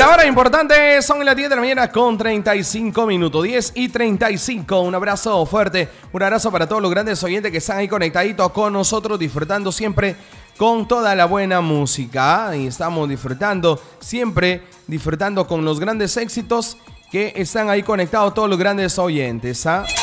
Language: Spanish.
La hora importante son las 10 de la mañana con 35 minutos. 10 y 35. Un abrazo fuerte. Un abrazo para todos los grandes oyentes que están ahí conectaditos con nosotros, disfrutando siempre con toda la buena música. Y estamos disfrutando, siempre disfrutando con los grandes éxitos que están ahí conectados todos los grandes oyentes.